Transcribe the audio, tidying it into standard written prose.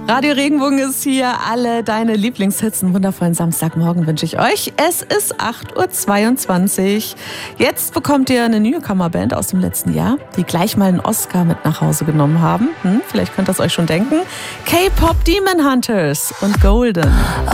Radio Regenbogen ist hier. Alle deine Lieblingshits. Einen wundervollen Samstagmorgen wünsche ich euch. Es ist 8.22 Uhr. Jetzt bekommt ihr eine Newcomer-Band aus dem letzten Jahr, die gleich mal einen Oscar mit nach Hause genommen haben. Vielleicht könnt ihr es euch schon denken. K-Pop Demon Hunters und Golden.